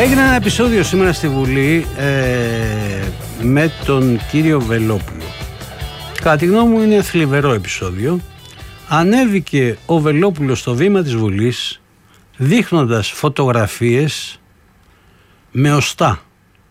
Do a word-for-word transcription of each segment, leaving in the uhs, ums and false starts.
Έγινε ένα επεισόδιο σήμερα στη Βουλή ε, με τον κύριο Βελόπουλο. Κατά τη γνώμη μου είναι θλιβερό επεισόδιο. Ανέβηκε ο Βελόπουλος στο βήμα της Βουλής δείχνοντας φωτογραφίες με οστά.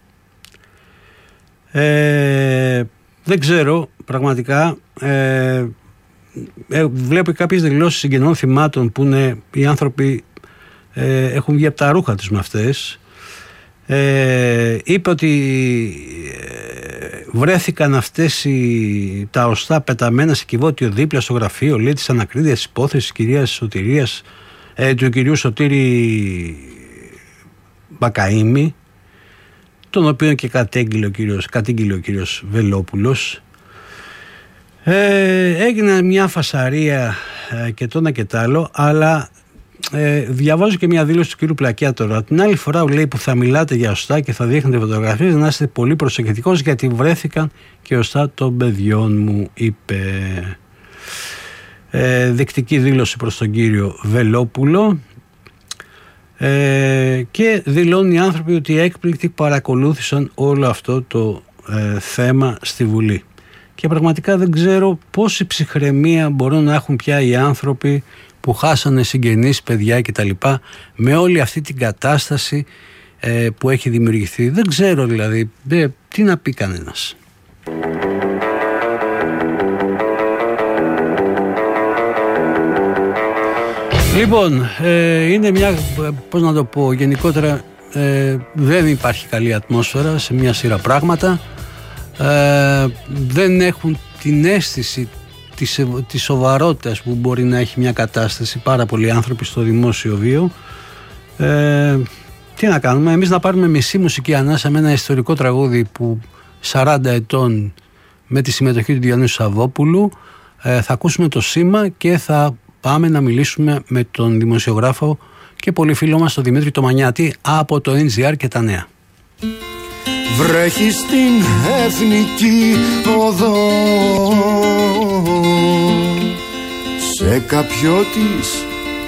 Ε, δεν ξέρω πραγματικά, ε, ε, βλέπω κάποιες δηλώσεις συγγενών θυμάτων που είναι οι άνθρωποι ε, έχουν βγει από τα ρούχα τους με αυτές. Ε, είπε ότι ε, βρέθηκαν αυτές οι, τα οστά πεταμένα σε κυβότιο δίπλα στο γραφείο, λέει, της ανακρίτειας της υπόθεσης της κυρίας Σωτηρίας, ε, του κυρίου Σωτήρη Μπακαΐμη, τον οποίο και κατήγγειλε ο κύριος, κατήγγειλε ο κύριος Βελόπουλος. Ε, έγινε μια φασαρία ε, και το ένα και το άλλο, αλλά ε, διαβάζω και μια δήλωση του κύριου Πλακιά τώρα. Την άλλη φορά, λέει, που θα μιλάτε για οστά και θα δείχνετε φωτογραφίες, να είστε πολύ προσεκτικός, γιατί βρέθηκαν και οστά των παιδιών μου, είπε. Ε, δεκτική δήλωση προς τον κύριο Βελόπουλο. Ε, και δηλώνουν οι άνθρωποι ότι οι έκπληκτοι παρακολούθησαν όλο αυτό το ε, θέμα στη Βουλή. Και πραγματικά δεν ξέρω πόση ψυχραιμία μπορούν να έχουν πια οι άνθρωποι που χάσανε συγγενείς, παιδιά κτλ. Με όλη αυτή την κατάσταση ε, που έχει δημιουργηθεί. Δεν ξέρω δηλαδή ε, τι να πει κανένας. Λοιπόν, ε, είναι μια, πώς να το πω, γενικότερα ε, δεν υπάρχει καλή ατμόσφαιρα σε μια σειρά πράγματα. Ε, δεν έχουν την αίσθηση της, της σοβαρότητας που μπορεί να έχει μια κατάσταση πάρα πολλοί άνθρωποι στο δημόσιο βίο. Ε, τι να κάνουμε, εμείς να πάρουμε μισή μουσική ανάσα με ένα ιστορικό τραγούδι που σαράντα ετών με τη συμμετοχή του Διανύσου Σαββόπουλου. Ε, θα ακούσουμε το σήμα και θα πάμε να μιλήσουμε με τον δημοσιογράφο και πολύ φίλο μας τον Δημήτρη Τομανιάτη από το εν τζι άρ και τα νέα. Βρέχει στην εθνική οδό, σε κάποιο της